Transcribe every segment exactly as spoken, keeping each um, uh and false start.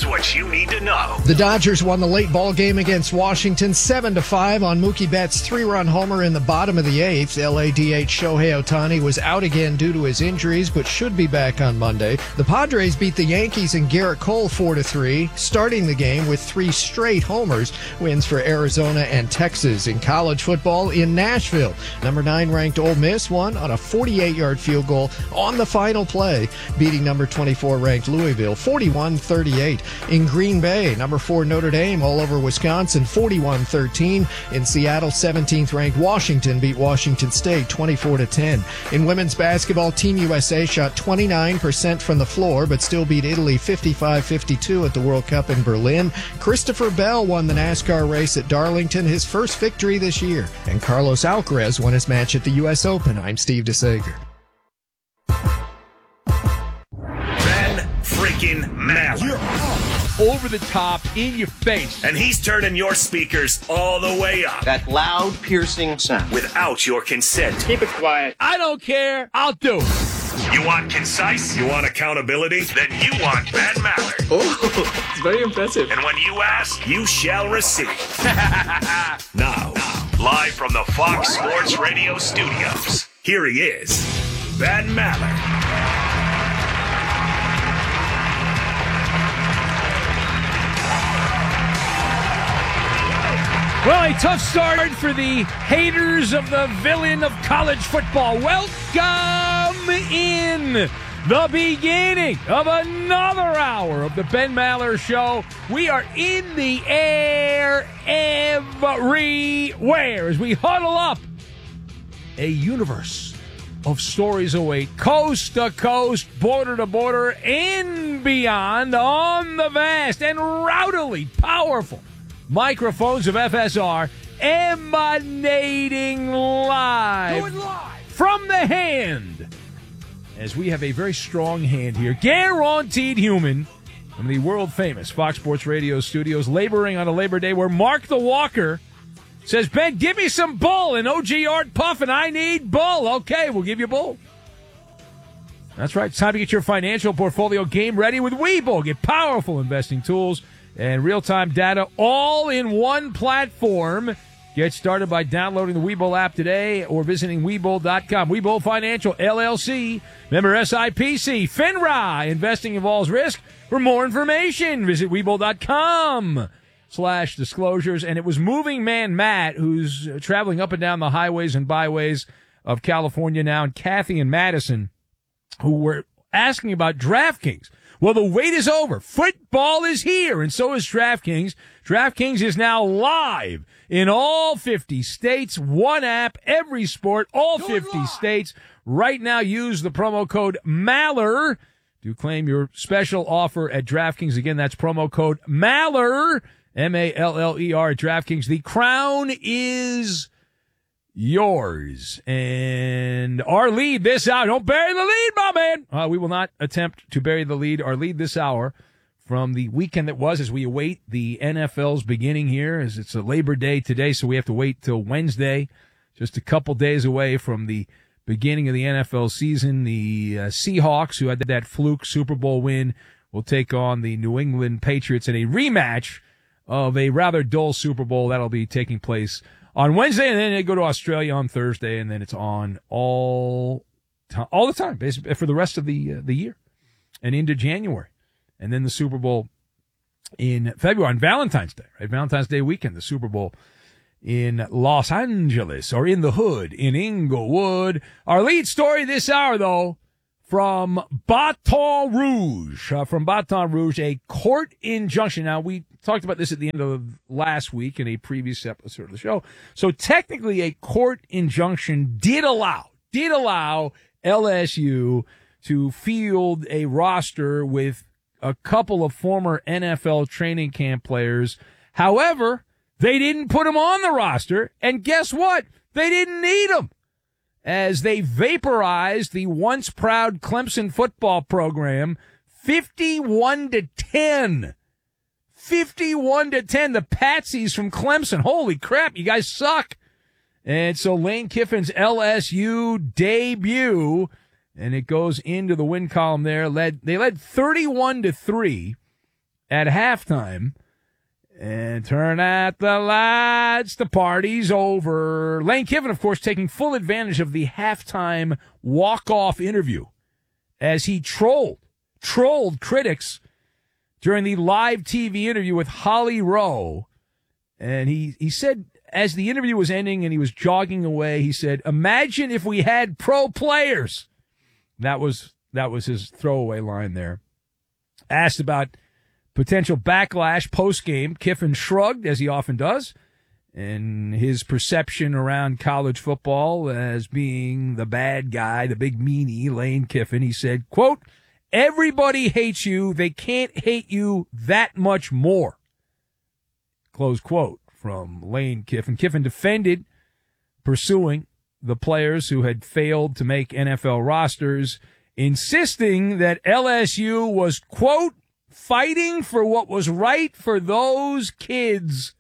what you need to know. The Dodgers won the late ball game against Washington seven to five on Mookie Betts' three-run homer in the bottom of the eighth. L A D H Shohei Ohtani was out again due to his injuries, but should be back on Monday. The Padres beat the Yankees and Garrett Cole four to three, starting the game with three straight homers. Wins for Arizona and Texas. In college football in Nashville, number nine ranked Ole Miss won on a forty-eight-yard field goal on the final play, beating number twenty-four ranked Louisville forty-one thirty-eight. In Green Bay, number four Notre Dame all over Wisconsin forty-one thirteen. In Seattle, seventeenth ranked Washington beat Washington State twenty-four to ten. In women's basketball, Team U S A shot twenty-nine percent from the floor but still beat Italy fifty-five fifty-two at the World Cup in Berlin. Christopher Bell won the NASCAR race at Darlington, his first victory this year. And Carlos Alcaraz won his match at the U S Open. I'm Steve DeSager. Ben freaking Maller. You're over the top, in your face. And he's turning your speakers all the way up. That loud, piercing sound. Without your consent. Keep it quiet. I don't care. I'll do it. You want concise? You want accountability? Then you want Ben Maller. Oh, it's very impressive. And when you ask, you shall receive. Now, live from the Fox Sports Radio studios, here he is, Ben Maller. Well, a tough start for the haters of the villain of college football. Welcome in the beginning of another hour of the Ben Maller Show. We are in the air everywhere as we huddle up. A universe of stories await, coast to coast, border to border, and beyond on the vast and rowdily powerful microphones of F S R, emanating live, Going live from the hand, as we have a very strong hand here, guaranteed human, from the world-famous Fox Sports Radio studios, laboring on a Labor Day where Mark the Walker says, Ben, give me some bull, and O G Art Puffin, I need bull. Okay, we'll give you bull. That's right, it's time to get your financial portfolio game ready with Webull. Get powerful investing tools and real-time data all in one platform. Get started by downloading the Webull app today or visiting Webull dot com. Webull Financial, L L C, member S I P C, FINRA. Investing involves risk. For more information, visit Webull dot com slash disclosures. And it was Moving Man Matt, who's traveling up and down the highways and byways of California now, and Kathy and Madison, who were asking about DraftKings. Well, the wait is over. Football is here, and so is DraftKings. DraftKings is now live in all fifty states. One app, every sport, all fifty states. Right now, use the promo code Maller to claim your special offer at DraftKings. Again, that's promo code Maller, M A L L E R at DraftKings. The crown is yours. And our lead this hour, don't bury the lead, my man. Uh, we will not attempt to bury the lead. Our lead this hour from the weekend that was, as we await the N F L's beginning here, as it's a Labor Day today, so we have to wait till Wednesday, just a couple days away from the beginning of the N F L season. The uh, Seahawks, who had that fluke Super Bowl win, will take on the New England Patriots in a rematch of a rather dull Super Bowl that'll be taking place on Wednesday, and then they go to Australia on Thursday, and then it's on all to- all the time, basically, for the rest of the uh, the year and into January. And then the Super Bowl in February, on Valentine's Day, right? Valentine's Day weekend, the Super Bowl in Los Angeles, or in the hood, in Inglewood. Our lead story this hour, though, from Baton Rouge. Uh, from Baton Rouge, a court injunction. Now, we talked about this at the end of last week in a previous episode of the show. So technically, a court injunction did allow, did allow L S U to field a roster with a couple of former N F L training camp players. However, they didn't put them on the roster, and guess what? They didn't need them, as they vaporized the once proud Clemson football program fifty-one to ten. fifty-one to ten, the Patsies from Clemson. Holy crap, you guys suck. And so Lane Kiffin's L S U debut, and it goes into the win column there. Led They led thirty-one to three at halftime. And turn out the lights, the party's over. Lane Kiffin, of course, taking full advantage of the halftime walk-off interview as he trolled, trolled critics during the live T V interview with Holly Rowe. And he, he said, as the interview was ending and he was jogging away, he said, imagine if we had pro players. That was, that was his throwaway line there. Asked about potential backlash post-game, Kiffin shrugged, as he often does, and his perception around college football as being the bad guy, the big meanie, Lane Kiffin. He said, quote, everybody hates you. They can't hate you that much more. Close quote from Lane Kiffin. Kiffin defended pursuing the players who had failed to make N F L rosters, insisting that L S U was, quote, fighting for what was right for those kids,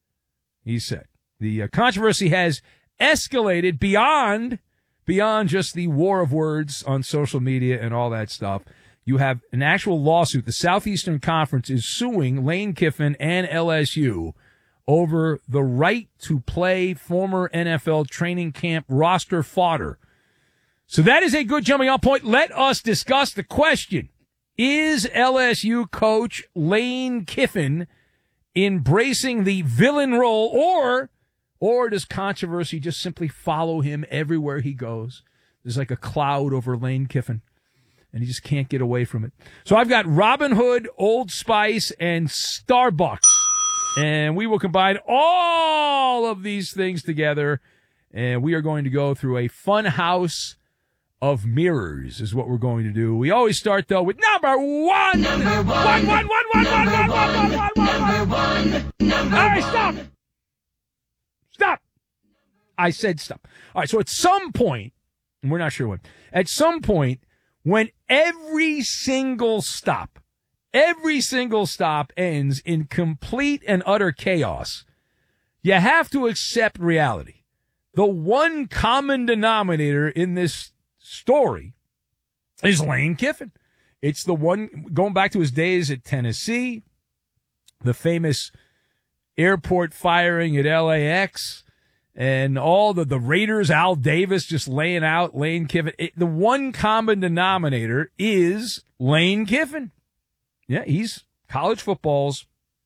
he said. The uh, controversy has escalated beyond, beyond just the war of words on social media and all that stuff. You have an actual lawsuit. The Southeastern Conference is suing Lane Kiffin and L S U over the right to play former N F L training camp roster fodder. So that is a good jumping off point. Let us discuss the question. Is L S U coach Lane Kiffin embracing the villain role, or or does controversy just simply follow him everywhere he goes? There's like a cloud over Lane Kiffin, and he just can't get away from it. So I've got Robin Hood, Old Spice, and Starbucks, and we will combine all of these things together, and we are going to go through a fun house of mirrors is what we're going to do. We always start, though, with number one. Number one. One, one, one, one, one, one, one, one, one, one, one. All right, stop. Stop. I said stop. All right, so at some point, and we're not sure when, at some point, when every single stop, every single stop ends in complete and utter chaos, you have to accept reality. The one common denominator in this story is Lane Kiffin. It's the one going back to his days at Tennessee, the famous airport firing at L A X, and all the, the Raiders, Al Davis just laying out Lane Kiffin. It, the one common denominator is Lane Kiffin. Yeah, he's college football's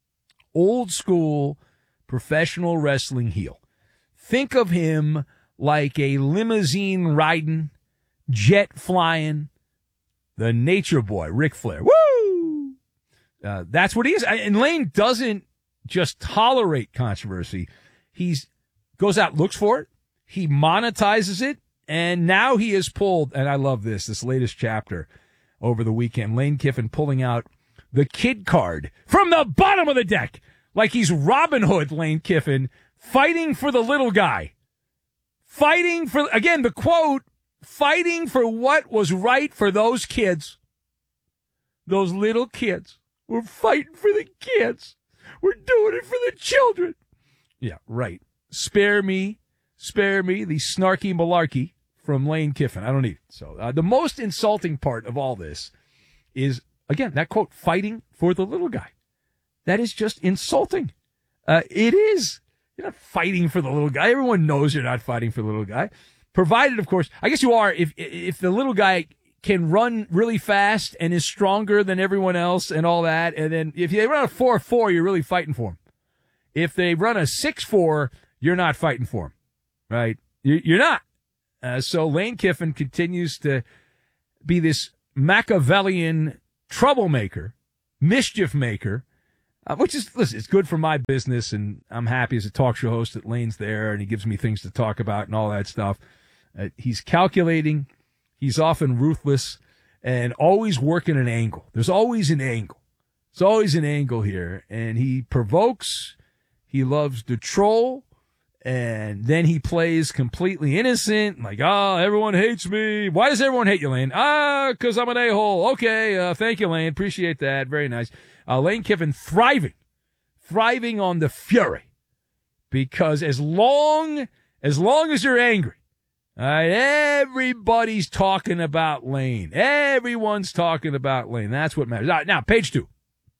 old school professional wrestling heel. Think of him like a limousine riding, jet flying, the nature boy, Ric Flair. Woo! Uh, that's what he is. And Lane doesn't just tolerate controversy. He's goes out, looks for it. He monetizes it. And now he has pulled, and I love this, this latest chapter over the weekend, Lane Kiffin pulling out the kid card from the bottom of the deck, like he's Robin Hood, Lane Kiffin, fighting for the little guy. Fighting for, again, the quote, fighting for what was right for those kids. Those little kids. We're fighting for the kids. We're doing it for the children. Yeah, right. Spare me, spare me the snarky malarkey from Lane Kiffin. I don't need it. So uh, the most insulting part of all this is, again, that quote, fighting for the little guy. That is just insulting. Uh, it is. You're not fighting for the little guy. Everyone knows you're not fighting for the little guy. Provided, of course, I guess you are if if the little guy can run really fast and is stronger than everyone else and all that. And then if they run a four four, you're really fighting for him. If they run a six four, you're not fighting for him, right? You're not. Uh, so Lane Kiffin continues to be this Machiavellian troublemaker, mischief maker, uh, which is, listen, it's good for my business, and I'm happy as a talk show host that Lane's there and he gives me things to talk about and all that stuff. Uh, he's calculating. He's often ruthless and always working an angle. There's always an angle. There's always an angle here. And he provokes. He loves to troll. And then he plays completely innocent. Like, oh, everyone hates me. Why does everyone hate you, Lane? Ah, because I'm an a-hole. Okay, uh, thank you, Lane. Appreciate that. Very nice. Uh, Lane Kiffin thriving. Thriving on the fury. Because as long, as long as you're angry, all right, everybody's talking about Lane. Everyone's talking about Lane. That's what matters. All right, now, page two.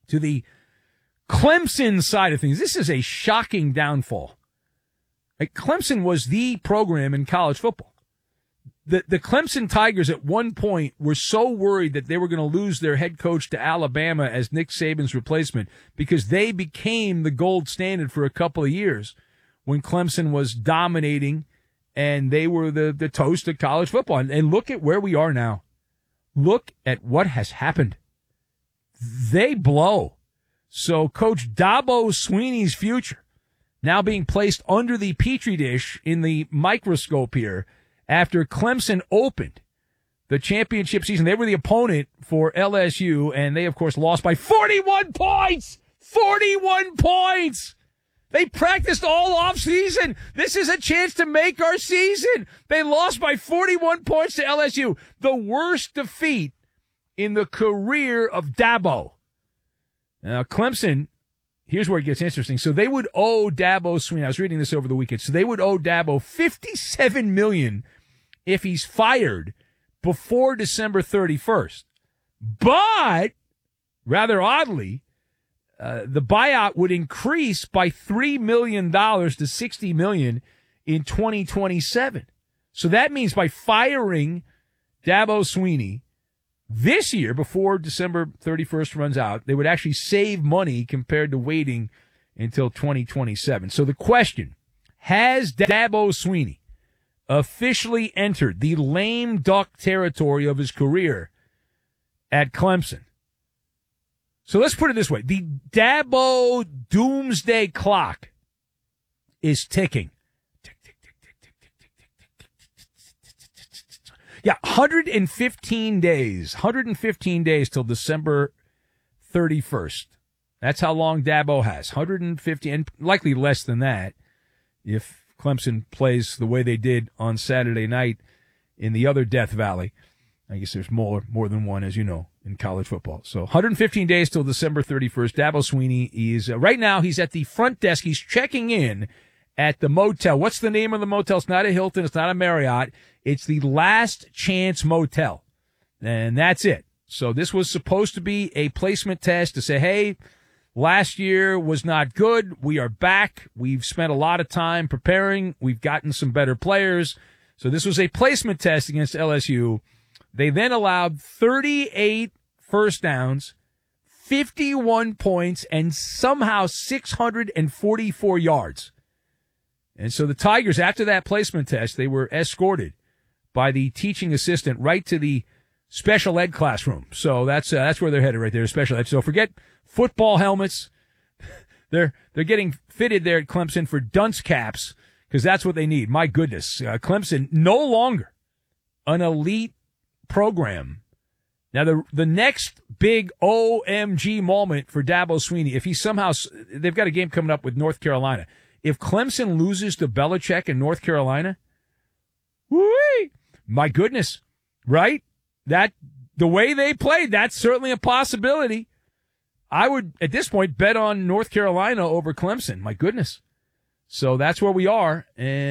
to the Clemson side of things. This is a shocking downfall. Like, Clemson was the program in college football. The the Clemson Tigers at one point were so worried that they were going to lose their head coach to Alabama as Nick Saban's replacement because they became the gold standard for a couple of years when Clemson was dominating and they were the, the toast of college football. And, and look at where we are now. Look at what has happened. They blow. So Coach Dabo Swinney's future now being placed under the petri dish in the microscope here after Clemson opened the championship season. They were the opponent for L S U, and they, of course, lost by forty-one points! forty-one points! They practiced all offseason. This is a chance to make our season. They lost by forty-one points to L S U. The worst defeat in the career of Dabo. Now, Clemson, here's where it gets interesting. So they would owe Dabo Swinney, I was reading this over the weekend, so they would owe Dabo fifty-seven million dollars if he's fired before December thirty-first. But, rather oddly, uh, the buyout would increase by three million dollars to sixty million dollars in twenty twenty-seven. So that means by firing Dabo Swinney this year, before December thirty-first runs out, they would actually save money compared to waiting until twenty twenty-seven. So the question, has Dabo Swinney officially entered the lame duck territory of his career at Clemson? So let's put it this way. The Dabo doomsday clock is ticking. Yeah, one hundred fifteen days. one hundred fifteen days till December thirty-first. That's how long Dabo has. one hundred fifty, and likely less than that if Clemson plays the way they did on Saturday night in the other Death Valley. I guess there's more more than one, as you know, in college football. So one hundred fifteen days till December thirty-first. Dabo Swinney is, uh, right now, he's at the front desk. He's checking in at the motel. What's the name of the motel? It's not a Hilton. It's not a Marriott. It's the Last Chance Motel. And that's it. So this was supposed to be a placement test to say, hey, last year was not good. We are back. We've spent a lot of time preparing. We've gotten some better players. So this was a placement test against L S U. They then allowed thirty-eight first downs, fifty-one points, and somehow six hundred forty-four yards. And so the Tigers, after that placement test, they were escorted by the teaching assistant right to the special ed classroom. So that's uh, that's where they're headed right there, special ed. So forget football helmets. They're they're getting fitted there at Clemson for dunce caps because that's what they need. My goodness. Uh, Clemson no longer an elite program. Now, the the next big O M G moment for Dabo Swinney, if he somehow, they've got a game coming up with North Carolina. If Clemson loses to Belichick in North Carolina, whoo-wee, my goodness, right? That, the way they played, that's certainly a possibility. I would, at this point, bet on North Carolina over Clemson. My goodness. So that's where we are,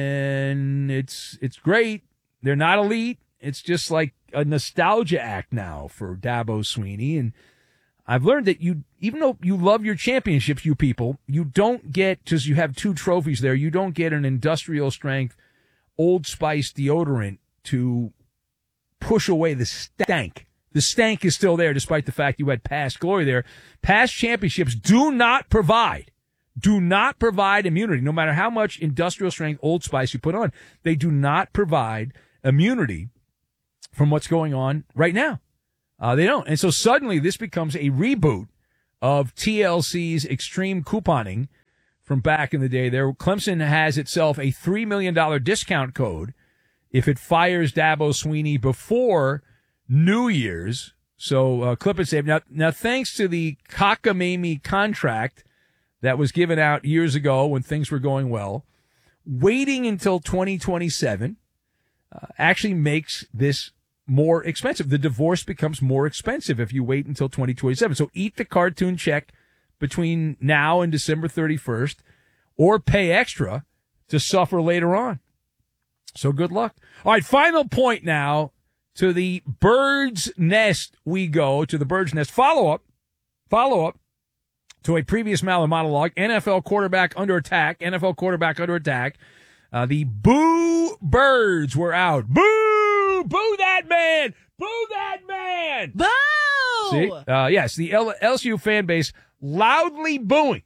and it's it's great. They're not elite. It's just like a nostalgia act now for Dabo Swinney. And I've learned that you, even though you love your championships, you people, you don't get, because you have two trophies there, you don't get an industrial strength Old Spice deodorant to push away the stank. The stank is still there despite the fact you had past glory there. Past championships do not provide, do not provide immunity. No matter how much industrial strength Old Spice you put on, they do not provide immunity from what's going on right now. Uh, they don't. And so suddenly this becomes a reboot of T L C's extreme couponing from back in the day there. Clemson has itself a three million dollars discount code if it fires Dabo Swinney before New Year's. So uh, clip and save. Now, now, thanks to the cockamamie contract that was given out years ago when things were going well, waiting until twenty twenty-seven uh, actually makes this more expensive. The divorce becomes more expensive if you wait until twenty twenty-seven. So eat the cartoon check between now and December thirty-first, or pay extra to suffer later on. So good luck. All right, final point now. To the bird's nest we go, to the bird's nest. Follow up, follow up. to a previous Maller monologue, N F L quarterback under attack, N F L quarterback under attack. Uh, the Boo Birds were out. Boo! Boo that man! Boo that man! Boo! See? Uh, yes, the L- LSU fan base loudly booing.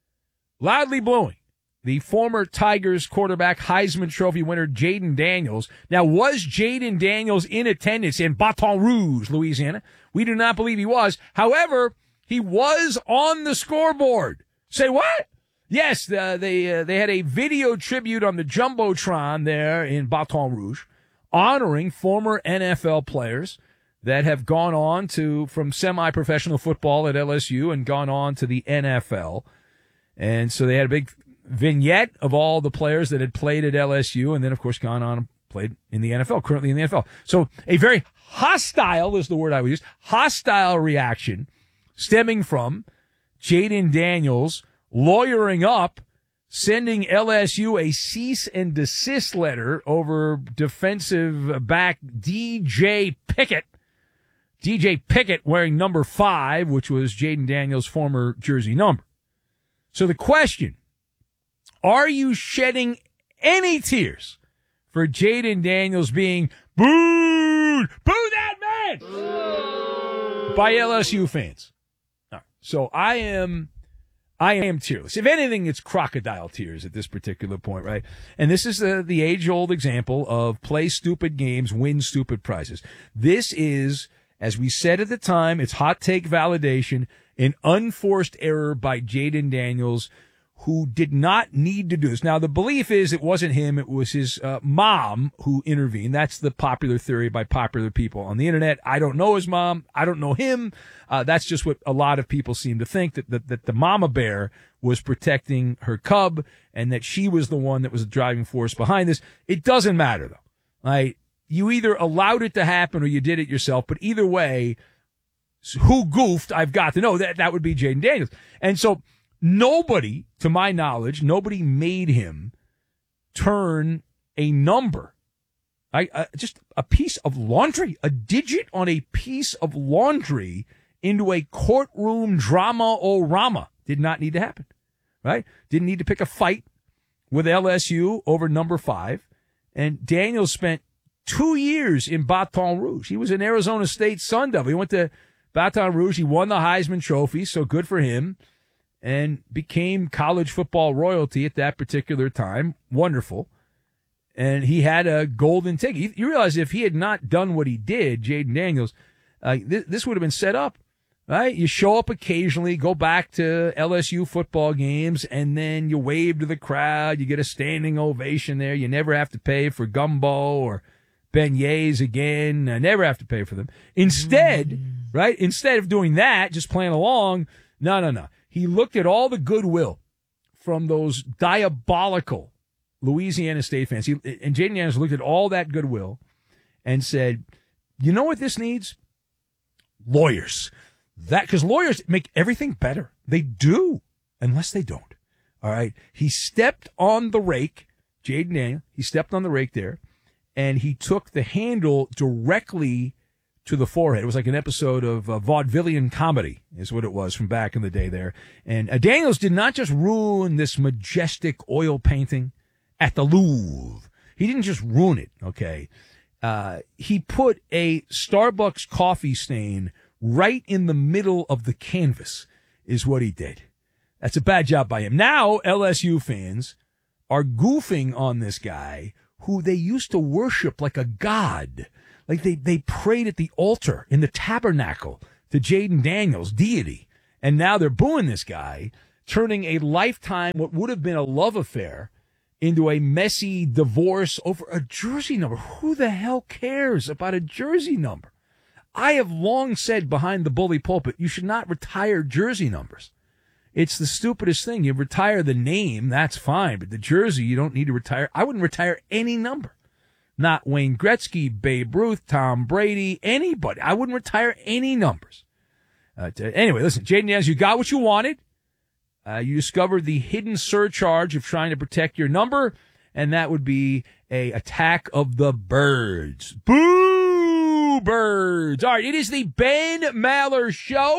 Loudly booing. The former Tigers quarterback, Heisman Trophy winner, Jayden Daniels. Now, was Jayden Daniels in attendance in Baton Rouge, Louisiana? We do not believe he was. However, he was on the scoreboard. Say what? Yes, uh, they uh, they had a video tribute on the Jumbotron there in Baton Rouge, honoring former N F L players that have gone on to from semi-professional football at L S U and gone on to the N F L. And so they had a big vignette of all the players that had played at L S U and then, of course, gone on and played in the N F L, currently in the N F L. So a very hostile, is the word I would use, hostile reaction stemming from Jayden Daniels lawyering up, sending L S U a cease and desist letter over defensive back D J Pickett. D J Pickett wearing number five, which was Jayden Daniels' former jersey number. So the question, are you shedding any tears for Jayden Daniels being booed, boo that man, Boo. by L S U fans? Right. So I am... I am tearless. If anything, it's crocodile tears at this particular point, right? And this is uh, the age-old example of play stupid games, win stupid prizes. This is, as we said at the time, it's hot take validation, an unforced error by Jayden Daniels, who did not need to do this. Now, the belief is it wasn't him, it was his uh, mom who intervened. That's the popular theory by popular people on the internet. I don't know his mom. I don't know him. Uh, that's just what a lot of people seem to think, that, that, that the mama bear was protecting her cub and that she was the one that was the driving force behind this. It doesn't matter, though. Right? You either allowed it to happen or you did it yourself, but either way, who goofed, I've got to know. That, that would be Jayden Daniels. And so, nobody, to my knowledge, nobody made him turn a number, I, uh, just a piece of laundry, a digit on a piece of laundry into a courtroom drama-o-rama. Did not need to happen, right? Didn't need to pick a fight with L S U over number five. And Daniels spent two years in Baton Rouge. He was an Arizona State Sun Devil. He went to Baton Rouge. He won the Heisman Trophy, so good for him. And became college football royalty at that particular time. Wonderful. And he had a golden ticket. You realize if he had not done what he did, Jayden Daniels, uh, th- this would have been set up, right? You show up occasionally, go back to L S U football games, and then you wave to the crowd. You get a standing ovation there. You never have to pay for gumbo or beignets again. Uh, never have to pay for them. Instead, right, instead of doing that, just playing along, no, no, no. He looked at all the goodwill from those diabolical Louisiana State fans. He, and Jayden Daniels looked at all that goodwill and said, you know what this needs? Lawyers. That, because lawyers make everything better. They do, unless they don't. All right. He stepped on the rake, Jayden Daniels, he stepped on the rake there, and he took the handle directly to the forehead. It was like an episode of uh, vaudevillian comedy is what it was from back in the day there. And uh, Daniels did not just ruin this majestic oil painting at the Louvre. He didn't just ruin it, okay? Uh, he put a Starbucks coffee stain right in the middle of the canvas is what he did. That's a bad job by him. Now L S U fans are goofing on this guy who they used to worship like a god. Like they, they prayed at the altar in the tabernacle to Jayden Daniels, deity. And now they're booing this guy, turning a lifetime, what would have been a love affair, into a messy divorce over a jersey number. Who the hell cares about a jersey number? I have long said behind the bully pulpit, you should not retire jersey numbers. It's the stupidest thing. You retire the name, that's fine, but the jersey, you don't need to retire. I wouldn't retire any number. Not Wayne Gretzky, Babe Ruth, Tom Brady, anybody. I wouldn't retire any numbers. Uh, to, anyway, listen, Jayden Daniels, you got what you wanted. Uh, you discovered the hidden surcharge of trying to protect your number, and that would be a attack of the birds. Boo, birds. All right, it is the Ben Maller Show.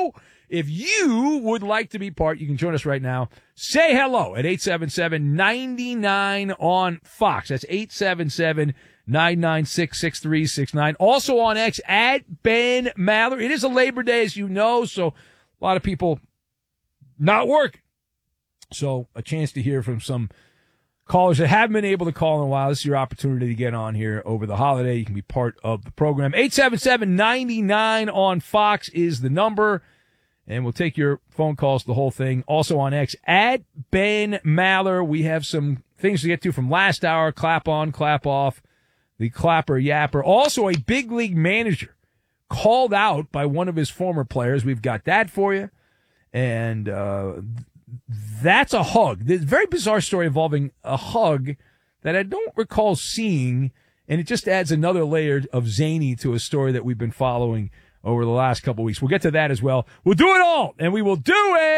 If you would like to be part, you can join us right now. Say hello at eight seven seven, nine nine on Fox. That's eight seven seven, nine nine six, six three six nine. Also on X, at Ben Maller. It is a Labor Day, as you know, so a lot of people not working. So a chance to hear from some callers that haven't been able to call in a while. This is your opportunity to get on here over the holiday. You can be part of the program. eight seven seven, nine nine on Fox is the number, and we'll take your phone calls, the whole thing. Also on X, at Ben Maller. We have some things to get to from last hour. Clap on, clap off, the clapper yapper. Also a big league manager called out by one of his former players. We've got that for you. And uh that's a hug. There's a very bizarre story involving a hug that I don't recall seeing, and it just adds another layer of zany to a story that we've been following over the last couple of weeks. We'll get to that as well. We'll do it all, and we will do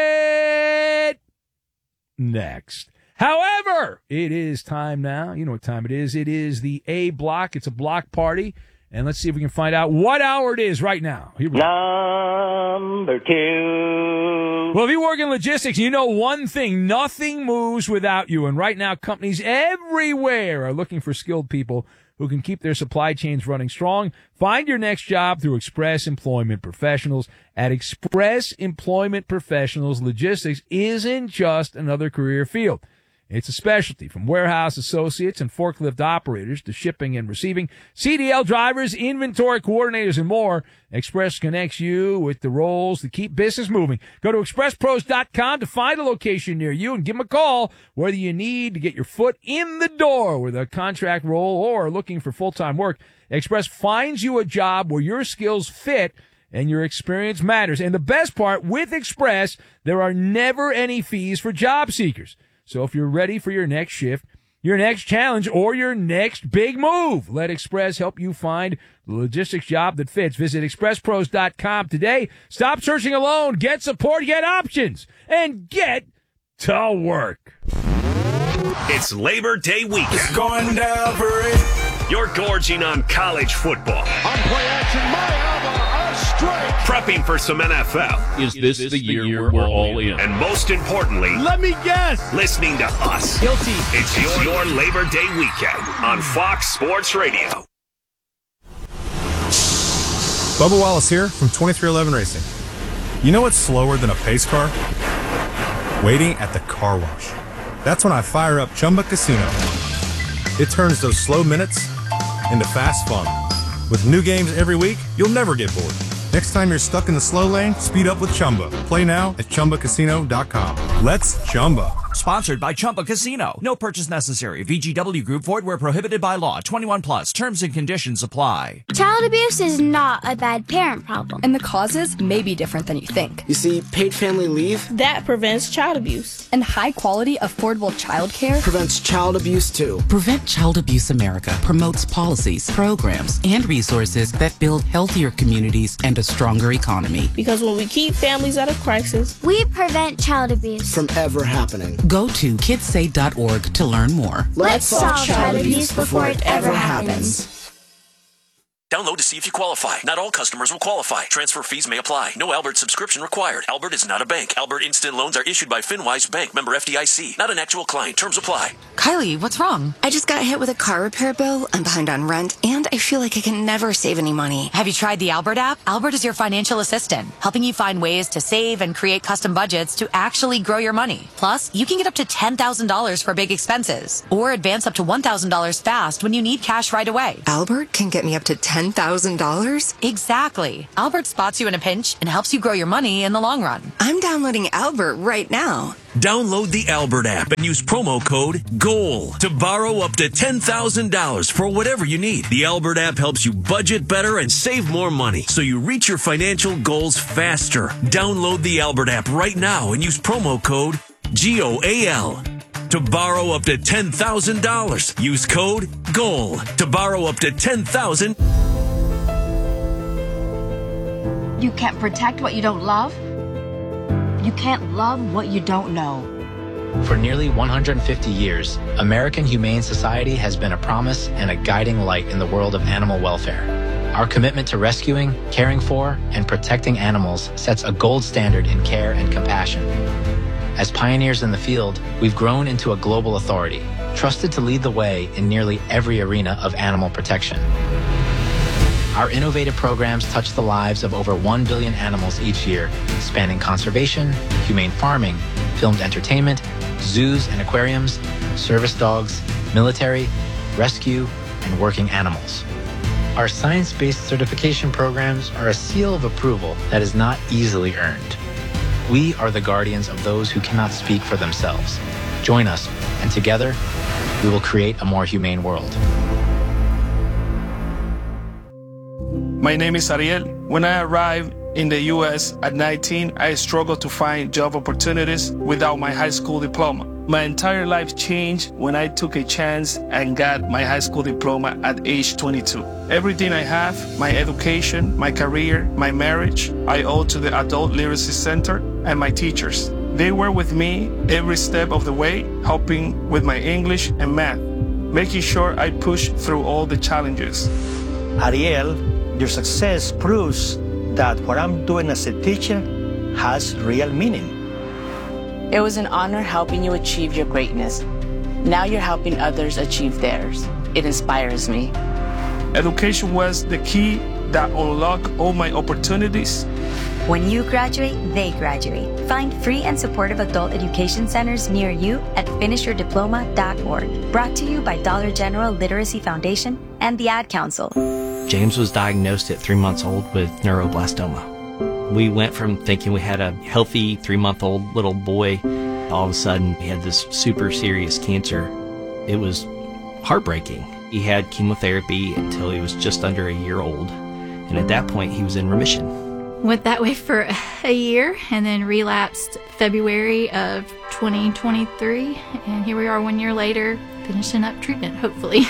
it next. However, it is time now. You know what time it is. It is the A block. It's a block party. And let's see if we can find out what hour it is right now. Here we go. Number two. Well, if you work in logistics, you know one thing. Nothing moves without you. And right now, companies everywhere are looking for skilled people who can keep their supply chains running strong. Find your next job through Express Employment Professionals. At Express Employment Professionals, logistics isn't just another career field. It's a specialty, from warehouse associates and forklift operators to shipping and receiving, C D L drivers, inventory coordinators, and more. Express connects you with the roles that keep business moving. Go to express pros dot com to find a location near you and give them a call, whether you need to get your foot in the door with a contract role or looking for full-time work. Express finds you a job where your skills fit and your experience matters. And the best part, with Express, there are never any fees for job seekers. So if you're ready for your next shift, your next challenge, or your next big move, let Express help you find the logistics job that fits. Visit express pros dot com today. Stop searching alone. Get support, get options, and get to work. It's Labor Day weekend. It's going down for it. You're gorging on college football. On play action, my elbow, a strike. Prepping for some N F L. Is this, is this the, the year, year we're all in? And most importantly, let me guess, listening to us. Guilty. It's your, your Labor Day weekend on Fox Sports Radio. Bubba Wallace here from twenty-three eleven Racing. You know what's slower than a pace car? Waiting at the car wash. That's when I fire up Chumba Casino. It turns those slow minutes into fast fun. With new games every week, you'll never get bored. Next time you're stuck in the slow lane, speed up with Chumba. Play now at chumba casino dot com. Let's Chumba. Sponsored by Chumba Casino. No purchase necessary. V G W Group. Void where prohibited by law. twenty-one plus. Terms and conditions apply. Child abuse is not a bad parent problem. And the causes may be different than you think. You see, paid family leave that prevents child abuse. And high quality, affordable child care prevents child abuse too. Prevent Child Abuse America promotes policies, programs, and resources that build healthier communities and a stronger economy. Because when we keep families out of crisis, we prevent child abuse from ever happening. Go to kids say dot org to learn more. Let's solve child abuse before it ever happens. Download to see if you qualify. Not all customers will qualify. Transfer fees may apply. No Albert subscription required. Albert is not a bank. Albert Instant Loans are issued by FinWise Bank, member F D I C. Not an actual client. Terms apply. Kylie, what's wrong? I just got hit with a car repair bill. I'm behind on rent, and I feel like I can never save any money. Have you tried the Albert app? Albert is your financial assistant, helping you find ways to save and create custom budgets to actually grow your money. Plus, you can get up to ten thousand dollars for big expenses, or advance up to one thousand dollars fast when you need cash right away. Albert can get me up to ten thousand dollars? Exactly. Albert spots you in a pinch and helps you grow your money in the long run. I'm downloading Albert right now. Download the Albert app and use promo code GOAL to borrow up to ten thousand dollars for whatever you need. The Albert app helps you budget better and save more money so you reach your financial goals faster. Download the Albert app right now and use promo code G O A L to borrow up to ten thousand dollars. Use code GOAL to borrow up to ten thousand dollars. You can't protect what you don't love. You can't love what you don't know. For nearly one hundred fifty years, American Humane Society has been a promise and a guiding light in the world of animal welfare. Our commitment to rescuing, caring for, and protecting animals sets a gold standard in care and compassion. As pioneers in the field, we've grown into a global authority, trusted to lead the way in nearly every arena of animal protection. Our innovative programs touch the lives of over one billion animals each year, spanning conservation, humane farming, filmed entertainment, zoos and aquariums, service dogs, military, rescue, and working animals. Our science-based certification programs are a seal of approval that is not easily earned. We are the guardians of those who cannot speak for themselves. Join us, and together, we will create a more humane world. My name is Ariel. When I arrived in the U S at nineteen, I struggled to find job opportunities without my high school diploma. My entire life changed when I took a chance and got my high school diploma at age twenty-two. Everything I have, my education, my career, my marriage, I owe to the Adult Literacy Center and my teachers. They were with me every step of the way, helping with my English and math, making sure I pushed through all the challenges. Ariel, your success proves that what I'm doing as a teacher has real meaning. It was an honor helping you achieve your greatness. Now you're helping others achieve theirs. It inspires me. Education was the key that unlocked all my opportunities. When you graduate, they graduate. Find free and supportive adult education centers near you at finish your diploma dot org. Brought to you by Dollar General Literacy Foundation and the Ad Council. James was diagnosed at three months old with neuroblastoma. We went from thinking we had a healthy three-month-old little boy, all of a sudden he had this super serious cancer. It was heartbreaking. He had chemotherapy until he was just under a year old, and at that point he was in remission. Went that way for a year and then relapsed February of twenty twenty-three, and here we are one year later finishing up treatment, hopefully.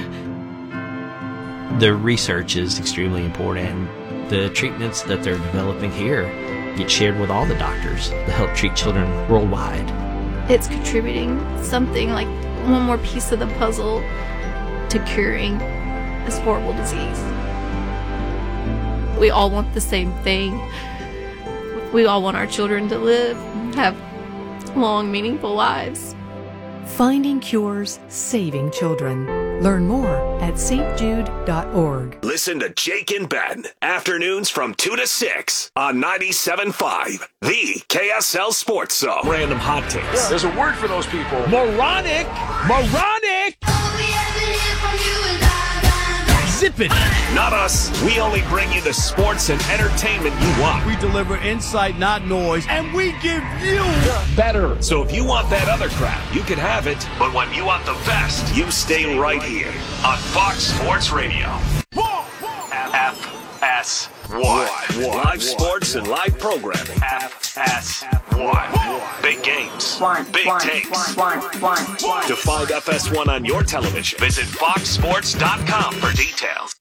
The research is extremely important. The treatments that they're developing here get shared with all the doctors to help treat children worldwide. It's contributing something like one more piece of the puzzle to curing this horrible disease. We all want the same thing. We all want our children to live, have long, meaningful lives. Finding cures, saving children. Learn more at s t jude dot org. Listen to Jake and Ben, afternoons from two to six on ninety-seven point five, the K S L Sports Zone. Random hot takes. Yeah, there's a word for those people. Moronic! Moronic! Zip it! Not us. We only bring you the sports and entertainment you want. We deliver insight, not noise, and we give you better. So if you want that other crap, you can have it. But when you want the best, you stay right here on Fox Sports Radio. F S one. Live sports and live programming. F S one. Big games. Big takes. To find F S one on your television, visit fox sports dot com for details.